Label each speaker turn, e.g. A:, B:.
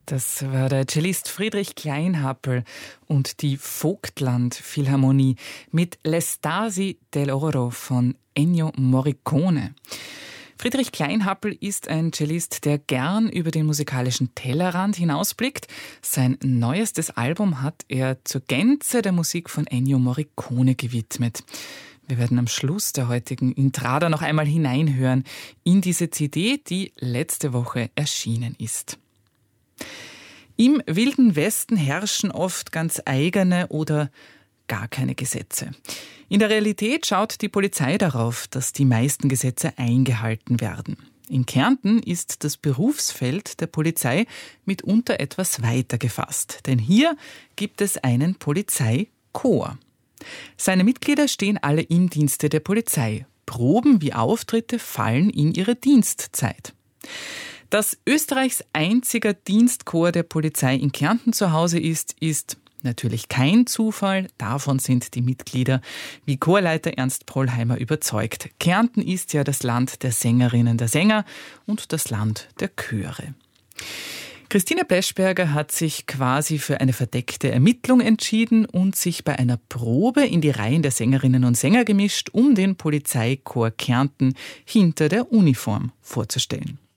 A: Das war der Cellist Friedrich Kleinhappel und die Vogtland-Philharmonie mit L'Estasi dell'Oro von Ennio Morricone. Friedrich Kleinhappel ist ein Cellist, der gern über den musikalischen Tellerrand hinausblickt. Sein neuestes Album hat er zur Gänze der Musik von Ennio Morricone gewidmet. Wir werden am Schluss der heutigen Intrada noch einmal hineinhören in diese CD, die letzte Woche erschienen ist. Im Wilden Westen herrschen oft ganz eigene oder gar keine Gesetze. In der Realität schaut die Polizei darauf, dass die meisten Gesetze eingehalten werden. In Kärnten ist das Berufsfeld der Polizei mitunter etwas weiter gefasst, denn hier gibt es einen Polizeikorps. Seine Mitglieder stehen alle im Dienste der Polizei. Proben wie Auftritte fallen in ihre Dienstzeit. Dass Österreichs einziger Dienstkorps der Polizei in Kärnten zu Hause ist natürlich kein Zufall. Davon sind die Mitglieder wie Chorleiter Ernst Prollheimer überzeugt. Kärnten ist ja das Land der Sängerinnen, der Sänger und das Land der Chöre. Christine Peschberger hat sich quasi für eine verdeckte Ermittlung entschieden und sich bei einer Probe in die Reihen der Sängerinnen und Sänger gemischt, um den Polizeikorps Kärnten hinter der Uniform vorzustellen.